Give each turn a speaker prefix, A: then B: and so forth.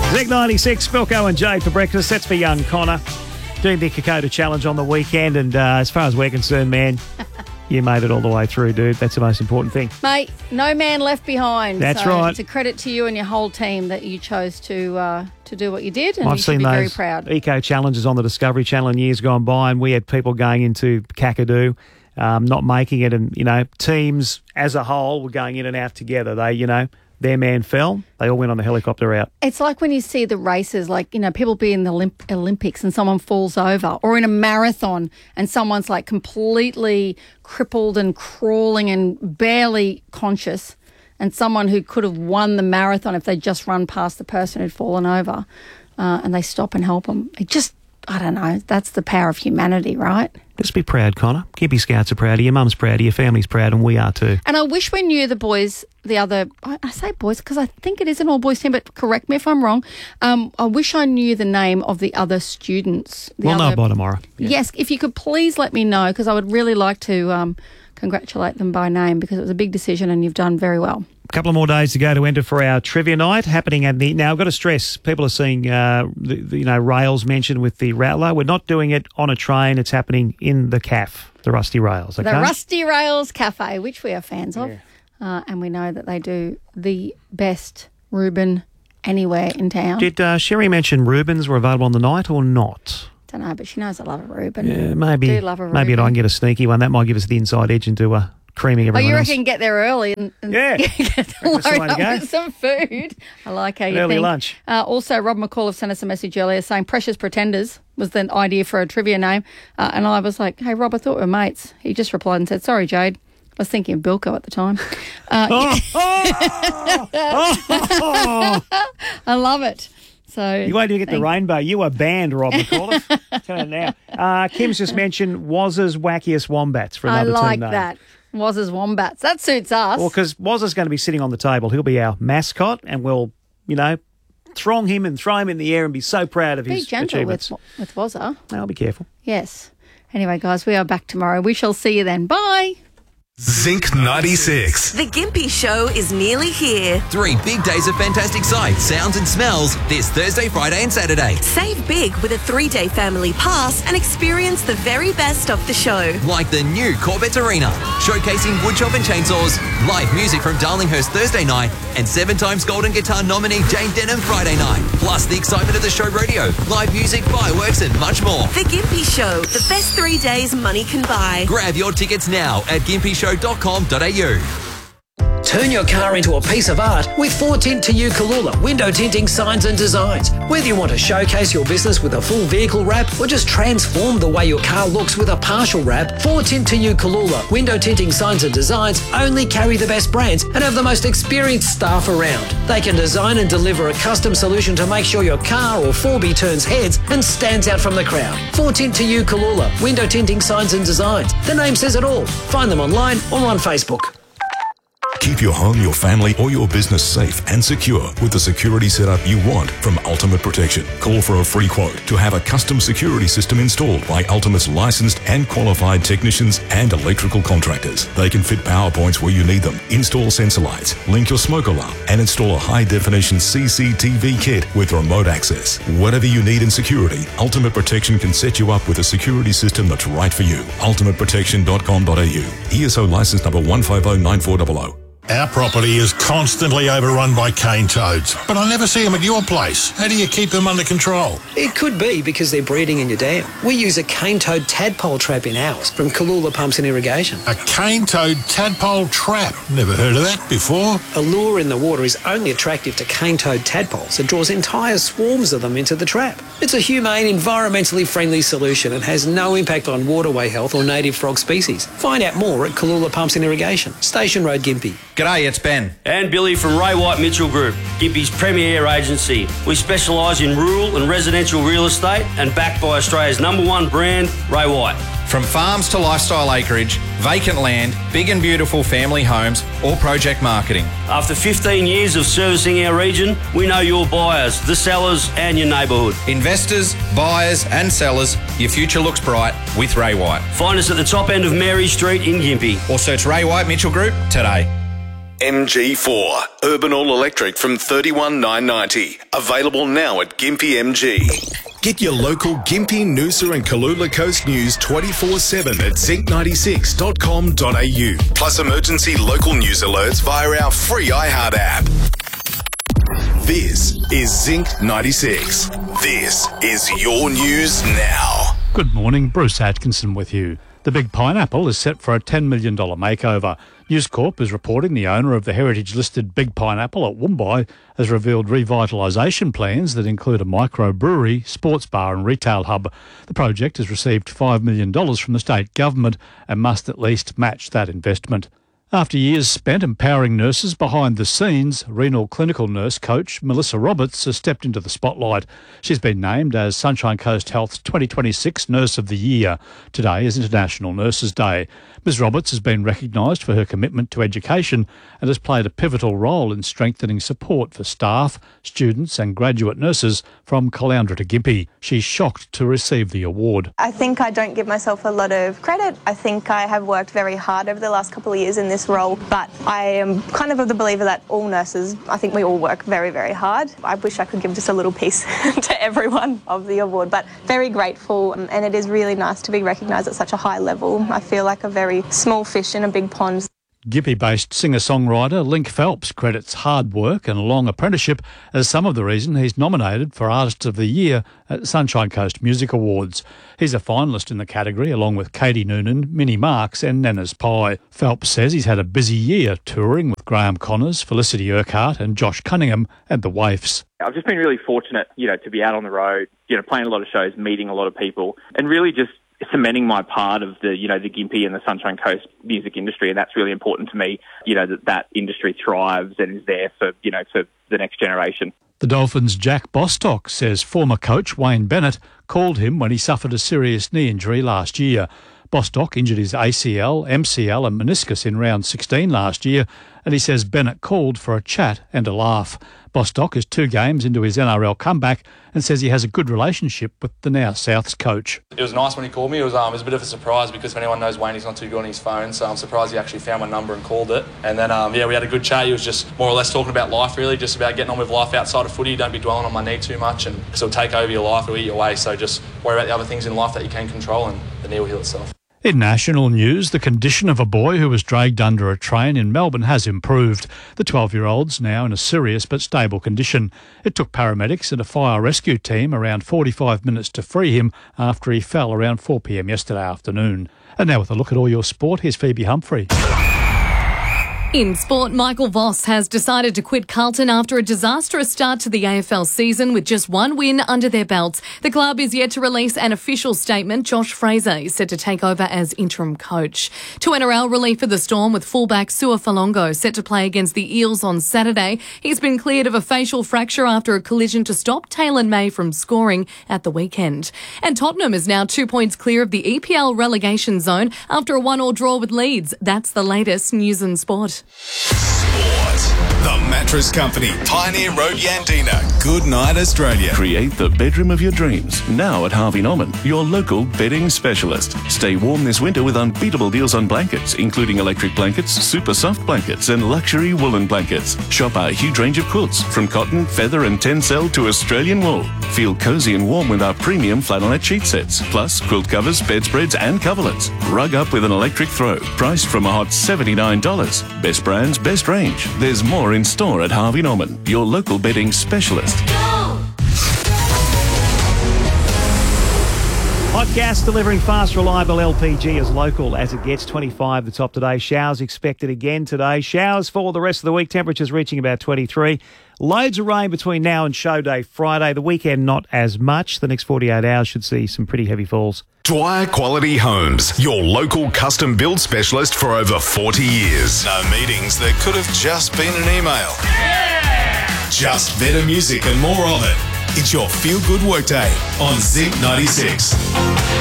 A: Zig 96, Philco and Jade for breakfast. That's for young Connor doing the Kokoda Challenge on the weekend. And as far as we're concerned, man, you made it all the way through, dude. That's the most important thing.
B: Mate, no man left behind.
A: That's right.
B: It's a credit to you and your whole team that you chose to do what you did, and
A: I've
B: you should
A: seen
B: be
A: those
B: very proud.
A: eco challenges on the Discovery Channel in years gone by, and we had people going into Kakadu, not making it, and, teams as a whole were going in and out together. They, their man fell. They all went on the helicopter out.
B: It's like when you see the races, like, people be in the Olympics and someone falls over, or in a marathon and someone's like completely crippled and crawling and barely conscious, and someone who could have won the marathon if they'd just run past the person who'd fallen over, and they stop and help them. I don't know. That's the power of humanity, right?
A: Just be proud, Connor. Gympie Scouts are proud of you. Mum's proud of you. Family's proud, and we are too.
B: And I wish we knew the boys, I say boys because I think it is an all-boys team, but correct me if I'm wrong. I wish I knew the name of the other students.
A: We'll know by tomorrow. Yeah.
B: Yes, if you could please let me know, because I would really like to congratulate them by name, because it was a big decision and you've done very well.
A: A couple of more days to go to enter for our trivia night happening at the... Now, I've got to stress, people are seeing, rails mentioned with the Rattler. We're not doing it on a train. It's happening in the CAF, the Rusty Rails. Okay?
B: The Rusty Rails Cafe, which we are fans of. Yeah. And we know that they do the best Reuben anywhere in town.
A: Did Sherry mention Reubens were available on the night or not?
B: Don't know, but she knows I love a Reuben.
A: Yeah, maybe.
B: I do love a Reuben.
A: Maybe I can get a sneaky one. That might give us the inside edge into creaming everyone
B: you
A: else.
B: reckon get there early and
A: get
B: load up with some food? I like how you
A: early
B: think.
A: Lunch.
B: Also, Rob McCall have sent us a message earlier saying Precious Pretenders was the idea for a trivia name. And I was like, hey, Rob, I thought we were mates. He just replied and said, sorry, Jade. I was thinking of Bilko at the time. I love it. So
A: you won't even get the rainbow. You are banned, Rob McCall. Tell you now. Kim's just mentioned Waz's Wackiest Wombats for another team name.
B: I like that. Waz's Wombats. That suits us.
A: Well, because Waz's going to be sitting on the table. He'll be our mascot, and we'll, throng him and throw him in the air and be so proud of his achievements.
B: Be gentle with Wazza.
A: I'll be careful.
B: Yes. Anyway, guys, we are back tomorrow. We shall see you then. Bye.
C: Zinc 96.
D: The Gympie Show is nearly here.
E: 3 big days of fantastic sights, sounds and smells this Thursday, Friday and Saturday.
D: Save big with a 3-day family pass and experience the very best of the show.
E: Like the new Corvette Arena, showcasing woodchop and chainsaws, live music from Darlinghurst Thursday night, and 7-times Golden Guitar nominee Jane Denham Friday night. Plus the excitement of the show rodeo, live music, fireworks and much more.
D: The Gympie Show, the best 3 days money can buy.
E: Grab your tickets now at gympyshow.com.au.
F: Turn your car into a piece of art with 4Tint to You Kalula window tinting signs and designs. Whether you want to showcase your business with a full vehicle wrap or just transform the way your car looks with a partial wrap, 4Tint to You Kalula window tinting signs and designs only carry the best brands and have the most experienced staff around. They can design and deliver a custom solution to make sure your car or 4B turns heads and stands out from the crowd. 4Tint to You Kalula window tinting signs and designs. The name says it all. Find them online or on Facebook.
C: Keep your home, your family, or your business safe and secure with the security setup you want from Ultimate Protection. Call for a free quote to have a custom security system installed by Ultimate's licensed and qualified technicians and electrical contractors. They can fit power points where you need them, install sensor lights, link your smoke alarm, and install a high-definition CCTV kit with remote access. Whatever you need in security, Ultimate Protection can set you up with a security system that's right for you. ultimateprotection.com.au. ESO license number 1509400.
G: Our property is constantly overrun by cane toads, but I never see them at your place. How do you keep them under control?
F: It could be because they're breeding in your dam. We use a cane toad tadpole trap in ours from Kalula Pumps and Irrigation.
G: A cane toad tadpole trap? Never heard of that before.
F: A lure in the water is only attractive to cane toad tadpoles. It draws entire swarms of them into the trap. It's a humane, environmentally friendly solution and has no impact on waterway health or native frog species. Find out more at Kalula Pumps and Irrigation, Station Road, Gympie.
H: G'day, it's Ben.
I: And Billy from Ray White Mitchell Group, Gympie's premier agency. We specialise in rural and residential real estate and backed by Australia's #1 brand, Ray White.
H: From farms to lifestyle acreage, vacant land, big and beautiful family homes, or project marketing.
I: After 15 years of servicing our region, we know your buyers, the sellers and your neighbourhood.
H: Investors, buyers and sellers, your future looks bright with Ray White.
I: Find us at the top end of Mary Street in Gympie.
H: Or search Ray White Mitchell Group today.
C: MG4. Urban All Electric from $31,990. Available now at Gympie MG. Get your local Gympie, Noosa and Kalula Coast news 24/7 at zinc96.com.au. Plus emergency local news alerts via our free iHeart app. This is Zinc 96. This is your news now.
J: Good morning, Bruce Atkinson with you. The Big Pineapple is set for a $10 million makeover. News Corp is reporting the owner of the heritage-listed Big Pineapple at Woombye has revealed revitalisation plans that include a microbrewery, sports bar and retail hub. The project has received $5 million from the state government and must at least match that investment. After years spent empowering nurses behind the scenes, renal clinical nurse coach Melissa Roberts has stepped into the spotlight. She's been named as Sunshine Coast Health's 2026 Nurse of the Year. Today is International Nurses Day. Ms Roberts has been recognised for her commitment to education and has played a pivotal role in strengthening support for staff, students and graduate nurses from Caloundra to Gympie. She's shocked to receive the award.
K: I think I don't give myself a lot of credit. I think I have worked very hard over the last couple of years in this role, but I am kind of the believer that all nurses, I think we all work very, very hard. I wish I could give just a little piece to everyone of the award, but very grateful, and it is really nice to be recognised at such a high level. I feel like a very small fish in a big pond.
J: Gympie-based singer-songwriter Link Phelps credits hard work and a long apprenticeship as some of the reason he's nominated for Artist of the Year at Sunshine Coast Music Awards. He's a finalist in the category along with Katie Noonan, Minnie Marks and Nana's Pie. Phelps says he's had a busy year touring with Graham Connors, Felicity Urquhart and Josh Cunningham and the Waifs.
L: I've just been really fortunate, to be out on the road, playing a lot of shows, meeting a lot of people and really just cementing my part of the, the Gympie and the Sunshine Coast music industry. And that's really important to me, that industry thrives and is there for, for the next generation.
J: The Dolphins' Jack Bostock says former coach Wayne Bennett called him when he suffered a serious knee injury last year. Bostock injured his ACL, MCL and meniscus in round 16 last year, and he says Bennett called for a chat and a laugh. Bostock is 2 games into his NRL comeback and says he has a good relationship with the now Souths coach.
M: It was nice when he called me. It was a bit of a surprise because if anyone knows Wayne, he's not too good on his phone, so I'm surprised he actually found my number and called it. And then, we had a good chat. He was just more or less talking about life, really, just about getting on with life outside of footy. Don't be dwelling on my knee too much and because it'll take over your life, it'll eat you away. So just worry about the other things in life that you can control and the knee will heal itself.
J: In national news, the condition of a boy who was dragged under a train in Melbourne has improved. The 12-year-old's now in a serious but stable condition. It took paramedics and a fire rescue team around 45 minutes to free him after he fell around 4 p.m. yesterday afternoon. And now with a look at all your sport, here's Phoebe Humphrey.
N: In sport, Michael Voss has decided to quit Carlton after a disastrous start to the AFL season with just 1 win under their belts. The club is yet to release an official statement. Josh Fraser is set to take over as interim coach. To NRL relief for the Storm with fullback Sua Falongo set to play against the Eels on Saturday. He's been cleared of a facial fracture after a collision to stop Taylor May from scoring at the weekend. And Tottenham is now 2 points clear of the EPL relegation zone after a 1-1 draw with Leeds. That's the latest news and sport.
C: Sport. The Mattress Company, Pioneer Road, Yandina. Good night, Australia.
O: Create the bedroom of your dreams. Now at Harvey Norman, your local bedding specialist. Stay warm this winter with unbeatable deals on blankets, including electric blankets, super soft blankets, and luxury woolen blankets. Shop our huge range of quilts, from cotton, feather, and tencel to Australian wool. Feel cozy and warm with our premium flannelette sheet sets, plus quilt covers, bedspreads, and coverlets. Rug up with an electric throw, priced from a hot $79. Best brands, best range. There's more in store at Harvey Norman, your local bedding specialist.
A: Hot gas delivering fast, reliable LPG as local as it gets. 25 the top today. Showers expected again today. Showers for the rest of the week. Temperatures reaching about 23. Loads of rain between now and show day Friday. The weekend not as much. The next 48 hours should see some pretty heavy falls.
C: Dwyer Quality Homes, your local custom build specialist for over 40 years. No meetings that could have just been an email. Yeah! Just better music and more of it. It's your feel-good workday on Zinc 96.